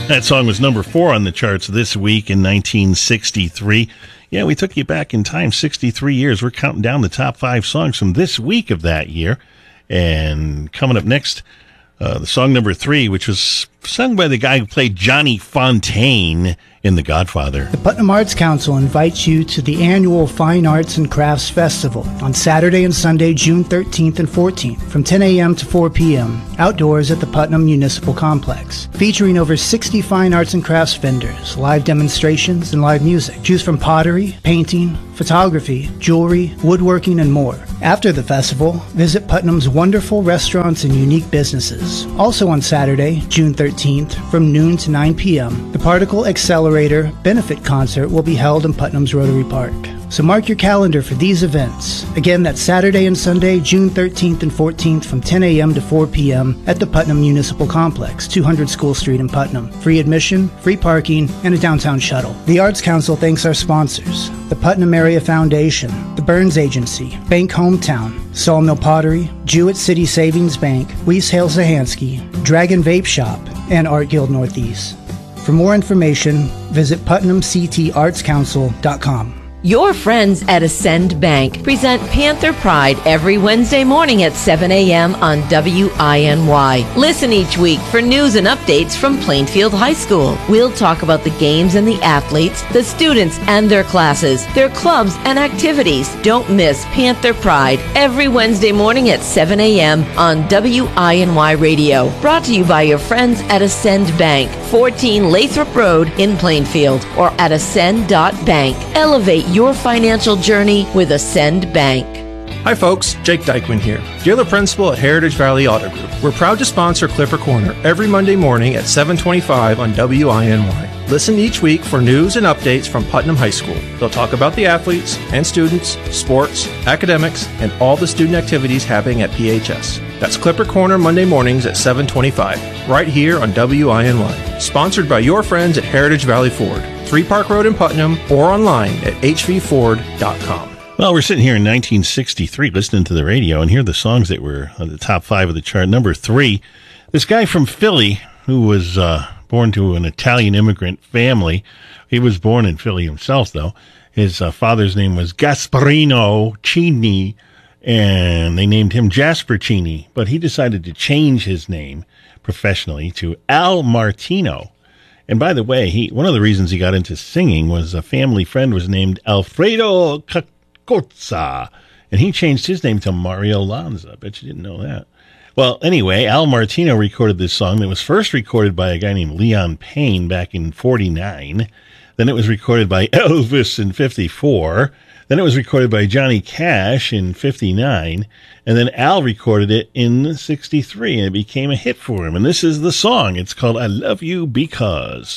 That song was number 4 on the charts this week in 1963. Yeah, we took you back in time 63 years. We're counting down the top 5 songs from this week of that year. And coming up next, the song number 3, which was sung by the guy who played Johnny Fontaine in The Godfather. The Putnam Arts Council invites you to the annual Fine Arts and Crafts Festival on Saturday and Sunday, June 13th and 14th, from 10 a.m. to 4 p.m., outdoors at the Putnam Municipal Complex, featuring over 60 fine arts and crafts vendors, live demonstrations, and live music. Choose from pottery, painting, photography, jewelry, woodworking, and more. After the festival, visit Putnam's wonderful restaurants and unique businesses. Also on Saturday, June 13th, from noon to 9 p.m., the Particle Accelerator Benefit Concert will be held in Putnam's Rotary Park. So mark your calendar for these events. Again, that's Saturday and Sunday, June 13th and 14th from 10 a.m. to 4 p.m. at the Putnam Municipal Complex, 200 School Street in Putnam. Free admission, free parking, and a downtown shuttle. The Arts Council thanks our sponsors: the Putnam Area Foundation, the Burns Agency, Bank Hometown, Sawmill Pottery, Jewett City Savings Bank, Weiss Hale Zahansky, Dragon Vape Shop, and Art Guild Northeast. For more information, visit PutnamCTArtsCouncil.com. Your friends at Ascend Bank present Panther Pride every Wednesday morning at 7 a.m. on WINY. Listen each week for news and updates from Plainfield High School. We'll talk about the games and the athletes, the students and their classes, their clubs and activities. Don't miss Panther Pride every Wednesday morning at 7 a.m. on WINY Radio. Brought to you by your friends at Ascend Bank, 14 Lathrop Road in Plainfield, or at ascend.bank. Elevate your financial journey with Ascend Bank. Hi folks, Jake Dykeman here, dealer principal at Heritage Valley Auto Group. We're proud to sponsor Clipper Corner every Monday morning at 7:25 on WINY. Listen each week for news and updates from Putnam High School. They'll talk about the athletes and students, sports, academics, and all the student activities happening at PHS. That's Clipper Corner Monday mornings at 7:25, right here on WINY. Sponsored by your friends at Heritage Valley Ford, 3 Park Road in Putnam, or online at hvford.com. Well, we're sitting here in 1963 listening to the radio, and here are the songs that were on the top 5 of the chart. Number 3, this guy from Philly who was born to an Italian immigrant family. He was born in Philly himself, though. His father's name was Gasparino Cini, and they named him Jasper Cini, but he decided to change his name professionally to Al Martino. And by the way, one of the reasons he got into singing was a family friend was named Alfredo Cacozza, and he changed his name to Mario Lanza. I bet you didn't know that. Well, anyway, Al Martino recorded this song that was first recorded by a guy named Leon Payne back in 49. Then it was recorded by Elvis in 54. Then it was recorded by Johnny Cash in 59. And then Al recorded it in 63, and it became a hit for him. And this is the song. It's called I Love You Because.